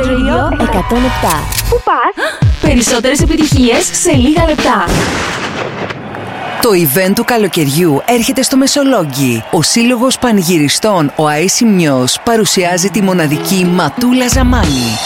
Radio 107. Πού πας? Περισσότερες επιτυχίες σε λίγα λεπτά. Το event του καλοκαιριού έρχεται στο Μεσολόγγι. Ο Σύλλογος Πανηγυριστών ο Αΐσιμνιος παρουσιάζει τη μοναδική Ματούλα Ζαμάνη.